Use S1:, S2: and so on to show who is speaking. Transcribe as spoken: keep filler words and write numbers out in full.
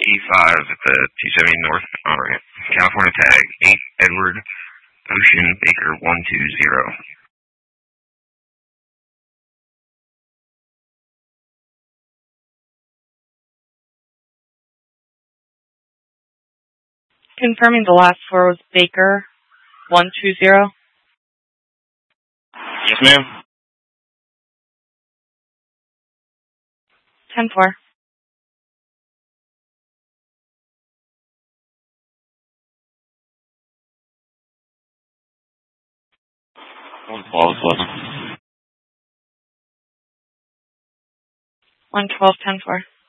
S1: eighty-five at the two seventy North on-ramp. California tag eight Edward Ocean Baker one two zero.
S2: Confirming the last four was Baker one two zero.
S1: Yes, ma'am.
S2: ten four.
S1: one twelve eleven.
S2: one twelve ten four.